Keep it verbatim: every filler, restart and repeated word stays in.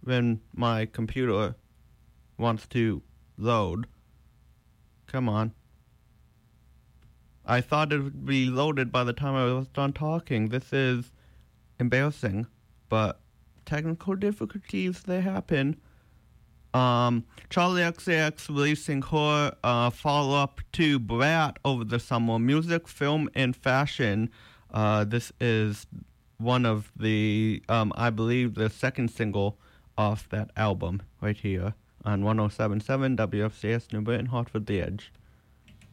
when my computer wants to load. Come on. I thought it would be loaded by the time I was done talking. This is embarrassing, but technical difficulties, they happen. Um, Charlie X C X releasing her uh, follow-up to Brat over the summer. Music, film, and fashion. Uh, this is one of the, um, I believe, the second single off that album right here on one oh seven point seven W F C S New Britain, Hartford, The Edge.